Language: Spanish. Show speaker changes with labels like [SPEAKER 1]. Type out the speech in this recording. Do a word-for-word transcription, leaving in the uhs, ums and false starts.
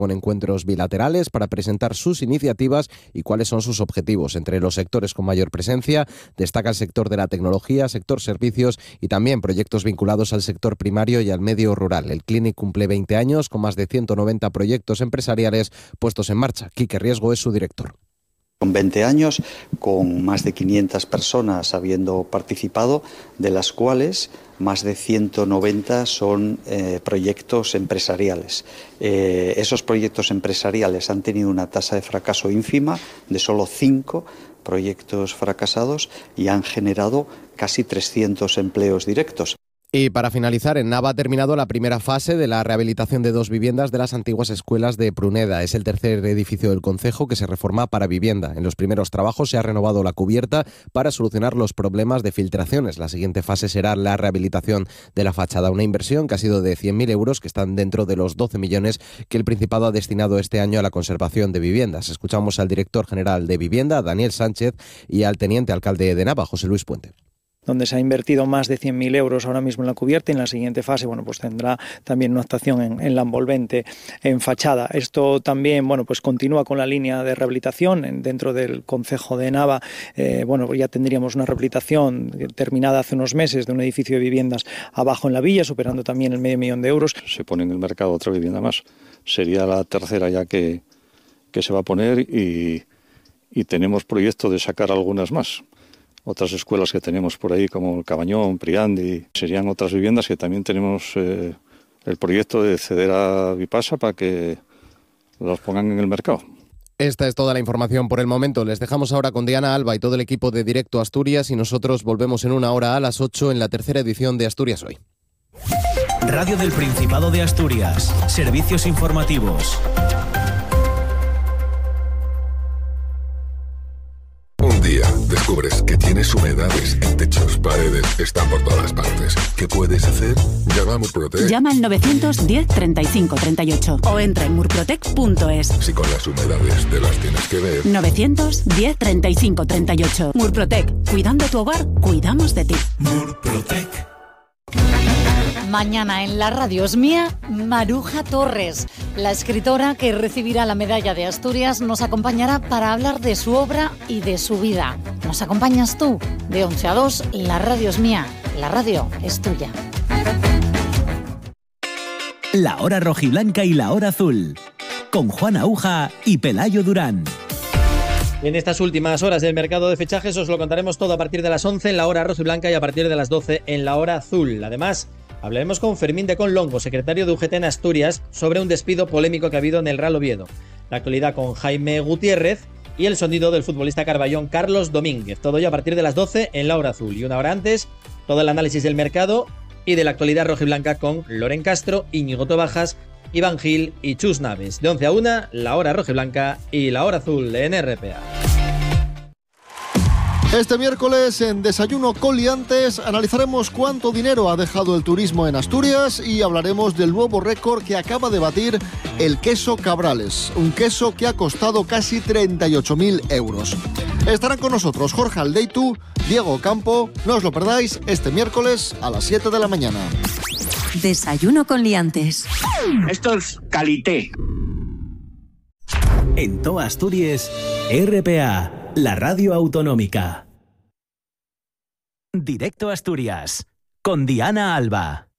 [SPEAKER 1] con encuentros bilaterales para presentar sus iniciativas y cuáles son sus objetivos. Entre los sectores con mayor presencia destaca el sector de la tecnología, sector servicios y también proyectos vinculados al sector primario y al medio rural. El Clínic cumple veinte años con más de ciento noventa proyectos empresariales puestos en marcha. Quique Riesgo es su director.
[SPEAKER 2] Con veinte años, con más de quinientas personas habiendo participado, de las cuales más de ciento noventa son eh, proyectos empresariales. Eh, esos proyectos empresariales han tenido una tasa de fracaso ínfima de solo cinco proyectos fracasados y han generado casi trescientos empleos directos.
[SPEAKER 1] Y para finalizar, en Nava ha terminado la primera fase de la rehabilitación de dos viviendas de las antiguas escuelas de Pruneda. Es el tercer edificio del concejo que se reforma para vivienda. En los primeros trabajos se ha renovado la cubierta para solucionar los problemas de filtraciones. La siguiente fase será la rehabilitación de la fachada, una inversión que ha sido de cien mil euros, que están dentro de los doce millones que el Principado ha destinado este año a la conservación de viviendas. Escuchamos al director general de Vivienda, Daniel Sánchez, y al teniente alcalde de Nava, José Luis Puente.
[SPEAKER 3] Donde se ha invertido más de cien mil euros ahora mismo en la cubierta, y en la siguiente fase, bueno, pues tendrá también una actuación en, en la envolvente, en fachada. Esto también, bueno, pues continúa con la línea de rehabilitación en, dentro del concejo de Nava. Eh, bueno, pues ya tendríamos una rehabilitación terminada hace unos meses de un edificio de viviendas abajo en la villa, superando también el medio millón de euros.
[SPEAKER 4] Se pone en el mercado otra vivienda más. Sería la tercera ya que, que se va a poner y, y tenemos proyecto de sacar algunas más. Otras escuelas que tenemos por ahí, como el Cabañón, Priandi, serían otras viviendas que también tenemos eh, el proyecto de ceder a Vipasa para que los pongan en el mercado.
[SPEAKER 1] Esta es toda la información por el momento. Les dejamos ahora con Diana Alba y todo el equipo de Directo Asturias, y nosotros volvemos en una hora a las ocho en la tercera edición de Asturias Hoy.
[SPEAKER 5] Radio del Principado de Asturias. Servicios informativos.
[SPEAKER 6] Un día descubres que tienes humedades en techos, paredes, están por todas partes. ¿Qué puedes hacer? Llama a Murprotec.
[SPEAKER 7] Llama al novecientos diez treinta y cinco treinta y ocho o entra en murprotec punto es.
[SPEAKER 6] Si con las humedades te las tienes que ver.
[SPEAKER 7] novecientos diez treinta y cinco treinta y ocho. Murprotec. Cuidando tu hogar, cuidamos de ti.
[SPEAKER 5] Murprotec.
[SPEAKER 8] Mañana en la radio es mía, Maruja Torres, la escritora que recibirá la medalla de Asturias, nos acompañará para hablar de su obra y de su vida. ¿Nos acompañas tú? De once a dos, la radio es mía, la radio es tuya.
[SPEAKER 5] La hora rojiblanca y la hora azul, con Juan Aúja y Pelayo Durán.
[SPEAKER 9] En estas últimas horas del mercado de fichajes os lo contaremos todo a partir de las once en la hora rojiblanca y a partir de las doce en la hora azul. Además, hablaremos con Fermín de Conlongo, secretario de U G T en Asturias, sobre un despido polémico que ha habido en el Real Oviedo. La actualidad con Jaime Gutiérrez y el sonido del futbolista carballón Carlos Domínguez. Todo ello a partir de las doce en la hora azul. Y una hora antes, todo el análisis del mercado y de la actualidad rojiblanca con Loren Castro, Íñigo Tobajas, Iván Gil y Chus Naves. De once a una, la hora rojiblanca y la hora azul en R P A.
[SPEAKER 10] Este miércoles en Desayuno con Liantes analizaremos cuánto dinero ha dejado el turismo en Asturias y hablaremos del nuevo récord que acaba de batir el queso Cabrales, un queso que ha costado casi treinta y ocho mil euros. Estarán con nosotros Jorge Aldeitu, Diego Campo, no os lo perdáis este miércoles a las siete de la mañana.
[SPEAKER 7] Desayuno con Liantes.
[SPEAKER 11] Esto es calité.
[SPEAKER 5] En toda Asturias, R P A, la radio autonómica. Directo Asturias, con Diana Alba.